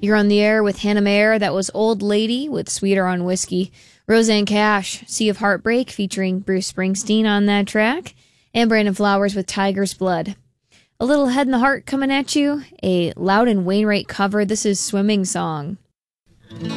You're on the air with Hannah Mayer. That was Old Lady with Sweeter on Whiskey. Roseanne Cash, Sea of Heartbreak, featuring Bruce Springsteen on that track. And Brandon Flowers with Tiger's Blood. A little Head in the Heart coming at you. A Loudon Wainwright cover. This is Swimming Song.